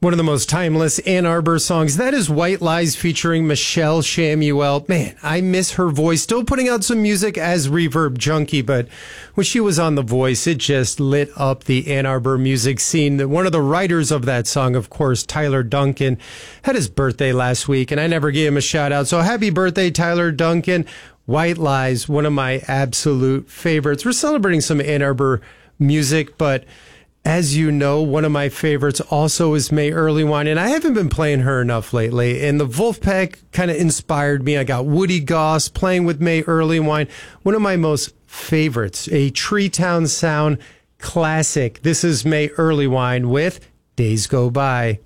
One of the most timeless Ann Arbor songs. That is White Lies featuring Michelle Shamuel. Man, I miss her voice. Still putting out some music as Reverb Junkie, but when she was on The Voice, it just lit up the Ann Arbor music scene. One of the writers of that song, of course, Tyler Duncan, had his birthday last week, and I never gave him a shout out. So happy birthday, Tyler Duncan. White Lies, one of my absolute favorites. We're celebrating some Ann Arbor music, but as you know, one of my favorites also is May Earlywine, and I haven't been playing her enough lately. And the Wolfpack kind of inspired me. I got Woody Goss playing with May Earlywine, one of my most favorites, a Treetown Sound classic. This is May Earlywine with Days Go By.